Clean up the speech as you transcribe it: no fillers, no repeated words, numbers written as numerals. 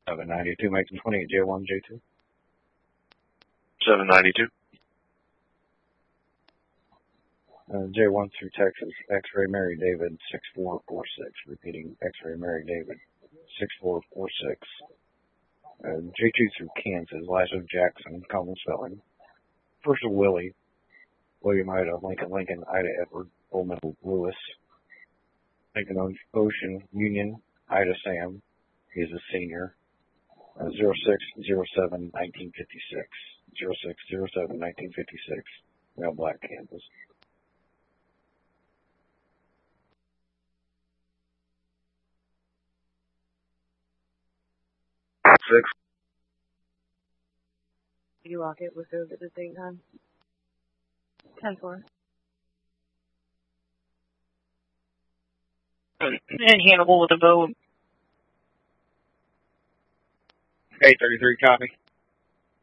792 making 28 J1 J2. 792. J1 through Texas, X-Ray Mary David 6446. Repeating, X-Ray Mary David 6446. J2 through Kansas, Lasso Jackson, common spelling. First of Willie, William Ida, Lincoln Lincoln, Ida Edward, Bullman Lewis. Lincoln Ocean, Union, Ida Sam, he's a senior. 0607 1956. 0607 1956. Male Black, Kansas. Six. You lock it with those at the same time. 10-4. And Hannibal with a vote. 833, copy.